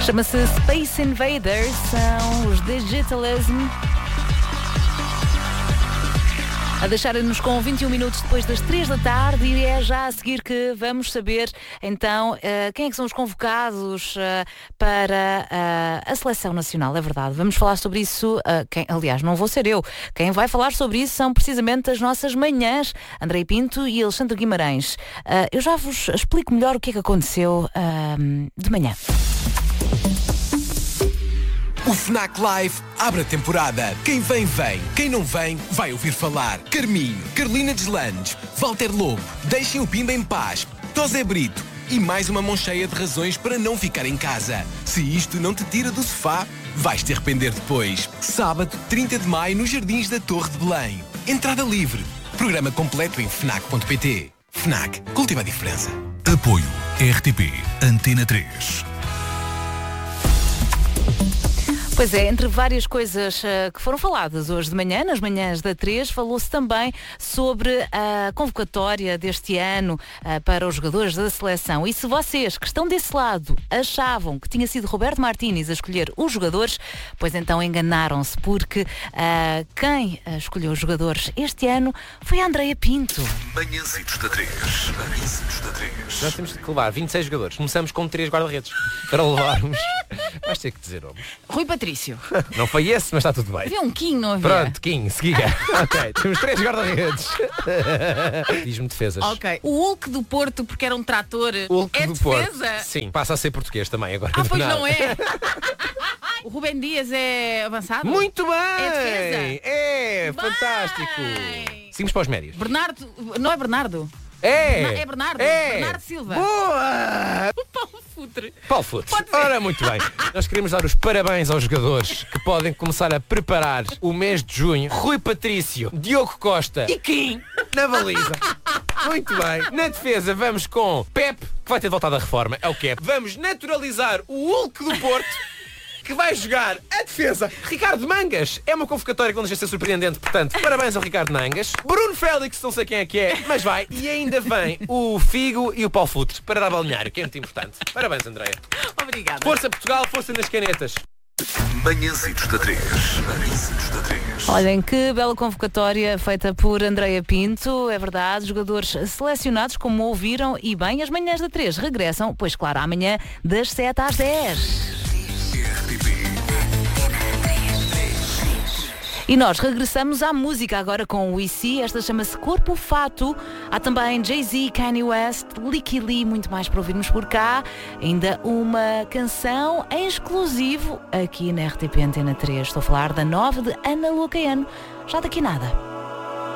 Chama-se Space Invaders, são os Digitalism. A deixarem-nos com 21 minutos depois das 3 da tarde e é já a seguir que vamos saber então quem é que são os convocados para a Seleção Nacional, é verdade. Vamos falar sobre isso, aliás, não vou ser eu. Quem vai falar sobre isso são precisamente as nossas manhãs, Andrei Pinto e Alexandre Guimarães. Eu já vos explico melhor o que é que aconteceu de manhã. O FNAC Live abre a temporada. Quem vem, vem. Quem não vem, vai ouvir falar. Carminho, Carolina Deslandes, Walter Lobo, Deixem o Pimba em Paz, Tosé Brito e mais uma mão cheia de razões para não ficar em casa. Se isto não te tira do sofá, vais te arrepender depois. Sábado, 30 de maio, nos Jardins da Torre de Belém. Entrada livre. Programa completo em fnac.pt. FNAC. Cultiva a diferença. Apoio RTP Antena 3. Pois é, entre várias coisas que foram faladas hoje de manhã, nas manhãs da 3, falou-se também sobre a convocatória deste ano para os jogadores da seleção. E se vocês que estão desse lado achavam que tinha sido Roberto Martínez a escolher os jogadores, pois então enganaram-se, porque quem escolheu os jogadores este ano foi a Andreia Pinto. Manhãzitos da 3. Manhãzitos da 3. Nós temos que levar 26 jogadores. Começamos com 3 guarda-redes para levarmos. Vais ter que dizer, homem. Rui Patrício. Não foi esse, mas está tudo bem. Havia um Kim, não havia? Pronto, Kim, seguiga. Ok, temos 3 guarda-redes. Diz-me defesas. Ok. O Hulk do Porto, porque era um trator, Hulk é do defesa? Porto. Sim, passa a ser português também agora. Ah, pois não é. O Rubem Dias é avançado? Muito bem! É defesa? É, Bem! fantástico. Seguimos para os médios. Bernardo, não é Bernardo? É! É Bernardo. É. Bernardo Silva. Boa! O Paulo Futre. Paulo Futre. Pode ser. Ora, muito bem. Nós queremos dar os parabéns aos jogadores que podem começar a preparar o mês de junho. Rui Patrício, Diogo Costa e Kim na baliza. Muito bem. Na defesa vamos com Pep, que vai ter voltado à reforma. É o que é. Vamos naturalizar o Hulk do Porto, que vai jogar a defesa. Ricardo Mangas é uma convocatória que não deixa de ser surpreendente, portanto, parabéns ao Ricardo Mangas. Bruno Félix, não sei quem é, mas vai. E ainda vem o Figo e o Paulo Futre para dar balneário, que é muito importante. Parabéns, Andréia. Obrigada. Força Portugal, força nas canetas. Manhãzitos da 3. Manhãzitos da 3. Olhem, que bela convocatória feita por Andreia Pinto, é verdade, jogadores selecionados, como ouviram, e bem, as manhãs da 3 regressam, pois claro, amanhã das 7 às 10. E nós regressamos à música agora com o IC, esta chama-se Corpo Fato. Há também Jay-Z, Kanye West, Licky Lee, muito mais para ouvirmos por cá. Ainda uma canção em exclusivo aqui na RTP Antena 3. Estou a falar da nova de Ana Lucaiano. Já daqui nada.